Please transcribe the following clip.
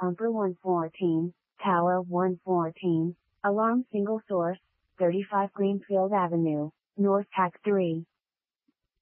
Pumper 114, Tower 114, Alarm Single Source, 35 Greenfield Avenue, North Hack 3.